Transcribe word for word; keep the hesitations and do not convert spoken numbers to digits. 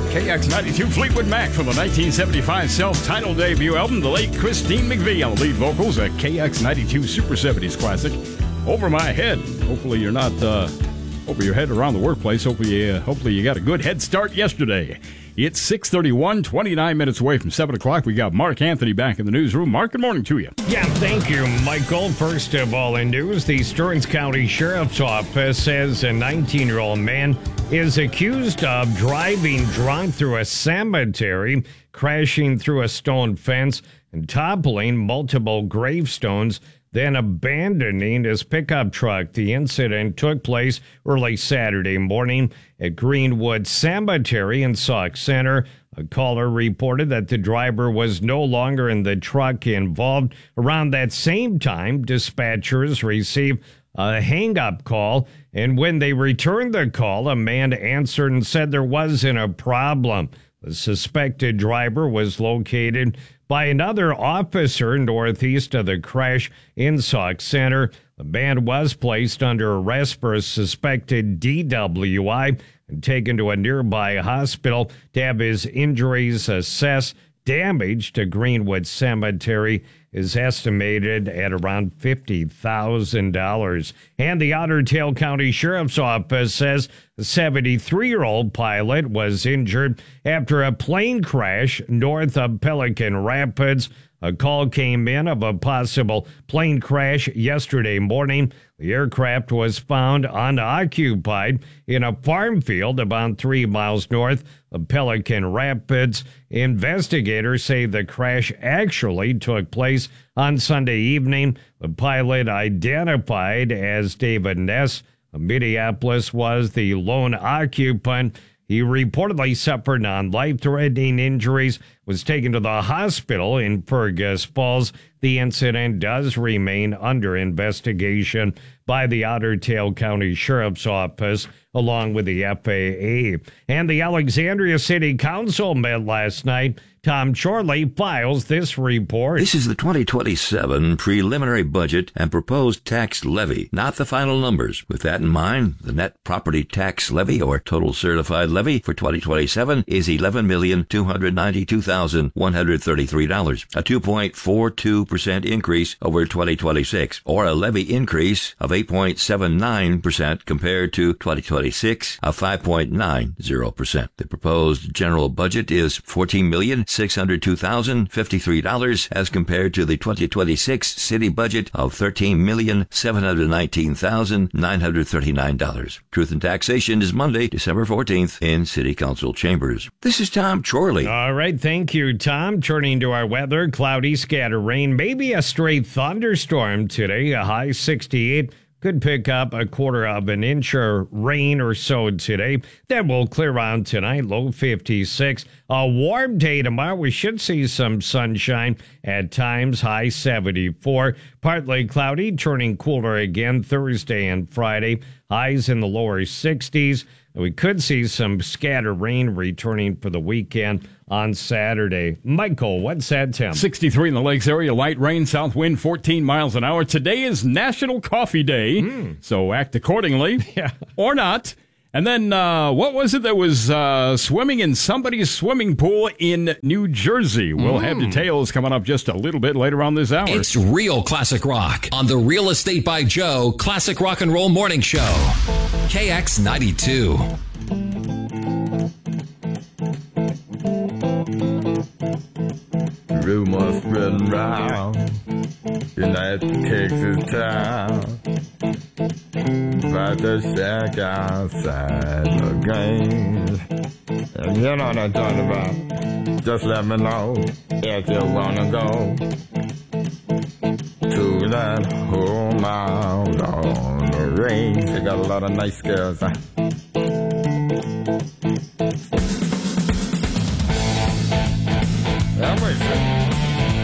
K X ninety-two Fleetwood Mac from the nineteen seventy-five self-titled debut album, the late Christine McVie on the lead vocals, a K X ninety-two Super seventies classic, Over My Head. Hopefully you're not uh, over your head around the workplace. Hopefully, uh, hopefully you got a good head start yesterday. It's six thirty-one, twenty-nine minutes away from seven o'clock. We got Mark Anthony back in the newsroom. Mark, good morning to you. Yeah, thank you, Michael. First of all, in news, the Stearns County Sheriff's Office says a nineteen-year-old man is accused of driving drunk through a cemetery, crashing through a stone fence, and toppling multiple gravestones, then abandoning his pickup truck. The incident took place early Saturday morning at Greenwood Cemetery in Sauk Center. A caller reported that the driver was no longer in the truck involved. Around that same time, dispatchers received a hang-up call, and when they returned the call, a man answered and said there wasn't a problem. The suspected driver was located by another officer northeast of the crash in Sauk Center. The man was placed under arrest for a suspected D W I and taken to a nearby hospital to have his injuries assessed. Damage to Greenwood Cemetery is estimated at around fifty thousand dollars. And the Otter Tail County Sheriff's Office says a seventy-three-year-old pilot was injured after a plane crash north of Pelican Rapids. A call came in of a possible plane crash yesterday morning. The aircraft was found unoccupied in a farm field about three miles north of Pelican Rapids. Investigators say the crash actually took place on Sunday evening. The pilot, identified as David Ness of Minneapolis, was the lone occupant. He reportedly suffered non-life-threatening injuries, was taken to the hospital in Fergus Falls. The incident does remain under investigation by the Otter Tail County Sheriff's Office, along with the F A A. And the Alexandria City Council met last night. Tom Chorley files this report. This is the twenty twenty-seven preliminary budget and proposed tax levy, not the final numbers. With that in mind, the net property tax levy, or total certified levy, for twenty twenty-seven is eleven million two hundred ninety-two thousand one hundred thirty-three dollars, a two point four two percent increase over twenty twenty-six, or a levy increase of eight point seven nine percent compared to twenty twenty-six, of five point nine zero percent. The proposed general budget is fourteen million six hundred two thousand fifty-three dollars as compared to the twenty twenty-six city budget of thirteen million seven hundred nineteen thousand nine hundred thirty-nine dollars. Truth and Taxation is Monday, December fourteenth in City Council chambers. This is Tom Chorley. All right, thank you, Tom. Turning to our weather, cloudy, scatter rain, maybe a stray thunderstorm today, a high sixty-eight. Could pick up a quarter of an inch of rain or so today. Then we'll clear out tonight, low fifty-six. A warm day tomorrow. We should see some sunshine at times, high seventy-four. Partly cloudy, turning cooler again Thursday and Friday. Highs in the lower sixties. We could see some scatter rain returning for the weekend on Saturday. Michael, what's that, Tim? sixty-three in the Lakes area, light rain, south wind fourteen miles an hour. Today is National Coffee Day, mm. so act accordingly, yeah. or not. And then, uh, what was it that was uh, swimming in somebody's swimming pool in New Jersey? We'll mm. have details coming up just a little bit later on this hour. It's Real Classic Rock on the Real Estate by Joe Classic Rock and Roll Morning Show. K X ninety-two. Rumors spreading round, United Texas town, about to shack outside the game. And you know what I'm talking about. Just let me know if you wanna go to that home out on the range. They got a lot of nice girls, huh?